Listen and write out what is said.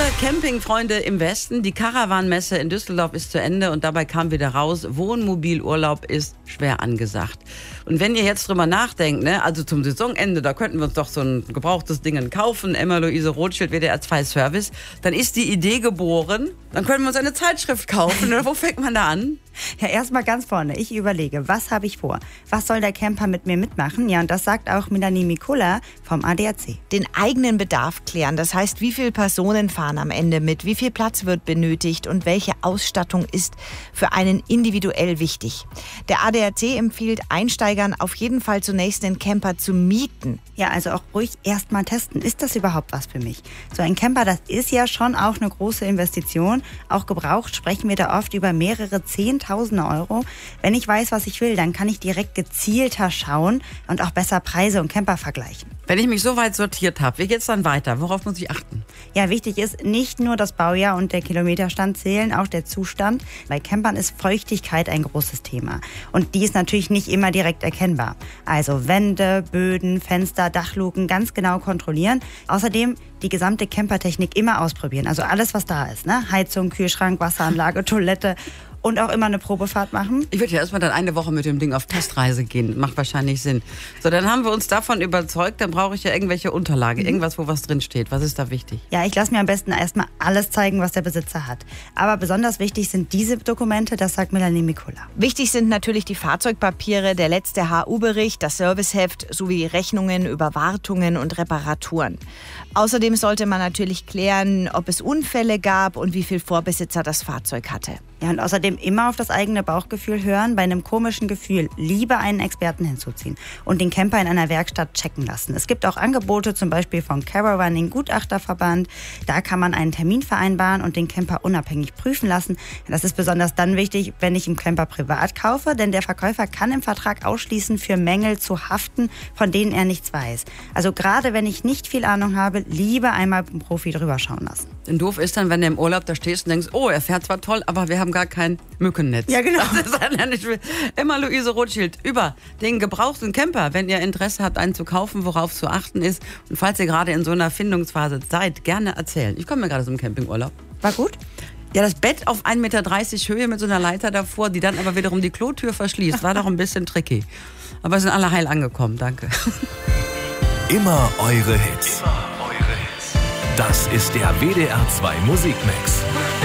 Campingfreunde im Westen, die Caravan-Messe in Düsseldorf ist zu Ende und dabei kam wieder raus, Wohnmobilurlaub ist schwer angesagt. Und wenn ihr jetzt drüber nachdenkt, ne, also zum Saisonende, da könnten wir uns doch so ein gebrauchtes Ding kaufen, Emma-Luise Rothschild, WDR 2 Service, dann ist die Idee geboren, dann können wir uns eine Zeitschrift kaufen. Oder wo fängt man da an? Ja, erstmal ganz vorne. Ich überlege, was habe ich vor? Was soll der Camper mit mir mitmachen? Ja, und das sagt auch Melanie Mikola vom ADAC. Den eigenen Bedarf klären. Das heißt, wie viele Personen fahren am Ende mit? Wie viel Platz wird benötigt? Und welche Ausstattung ist für einen individuell wichtig? Der ADAC empfiehlt Einsteigern auf jeden Fall zunächst den Camper zu mieten. Ja, also auch ruhig erstmal testen. Ist das überhaupt was für mich? So ein Camper, das ist ja schon auch eine große Investition. Auch gebraucht sprechen wir da oft über mehrere Zehntausende Euro. Wenn ich weiß, was ich will, dann kann ich direkt gezielter schauen und auch besser Preise und Camper vergleichen. Wenn ich mich so weit sortiert habe, wie geht's dann weiter? Worauf muss ich achten? Ja, wichtig ist, nicht nur das Baujahr und der Kilometerstand zählen, auch der Zustand. Bei Campern ist Feuchtigkeit ein großes Thema. Und die ist natürlich nicht immer direkt erkennbar. Also Wände, Böden, Fenster, Dachluken ganz genau kontrollieren. Außerdem die gesamte Campertechnik immer ausprobieren. Also alles, was da ist, ne? Heizung, Kühlschrank, Wasseranlage, Toilette. Und auch immer eine Probefahrt machen. Ich würde ja erstmal dann eine Woche mit dem Ding auf Testreise gehen. Macht wahrscheinlich Sinn. So, dann haben wir uns davon überzeugt, dann brauche ich ja irgendwelche Unterlagen. Irgendwas, wo was drin steht. Was ist da wichtig? Ja, ich lasse mir am besten erstmal alles zeigen, was der Besitzer hat. Aber besonders wichtig sind diese Dokumente, das sagt Melanie Mikola. Wichtig sind natürlich die Fahrzeugpapiere, der letzte HU-Bericht, das Serviceheft sowie Rechnungen über Wartungen und Reparaturen. Außerdem sollte man natürlich klären, ob es Unfälle gab und wie viel Vorbesitzer das Fahrzeug hatte. Ja, und außerdem immer auf das eigene Bauchgefühl hören. Bei einem komischen Gefühl lieber einen Experten hinzuziehen und den Camper in einer Werkstatt checken lassen. Es gibt auch Angebote, zum Beispiel vom Caravanning Gutachterverband. Da kann man einen Termin vereinbaren und den Camper unabhängig prüfen lassen. Das ist besonders dann wichtig, wenn ich im Camper privat kaufe, denn der Verkäufer kann im Vertrag ausschließen, für Mängel zu haften, von denen er nichts weiß. Also gerade wenn ich nicht viel Ahnung habe, lieber einmal einen Profi drüber schauen lassen. Denn doof ist dann, wenn du im Urlaub da stehst und denkst, oh, er fährt zwar toll, aber wir haben gar kein Mückennetz. Ja, genau. Das ist dann nicht Emma-Luise Rothschild über den gebrauchten Camper. Wenn ihr Interesse habt, einen zu kaufen, worauf zu achten ist. Und falls ihr gerade in so einer Findungsphase seid, gerne erzählen. Ich komme mir gerade aus dem Campingurlaub. War gut? Ja, das Bett auf 1,30 Meter Höhe mit so einer Leiter davor, die dann aber wiederum die Klotür verschließt, war doch ein bisschen tricky. Aber sind alle heil angekommen, danke. Immer eure Hits. Das ist der WDR 2 Musikmix.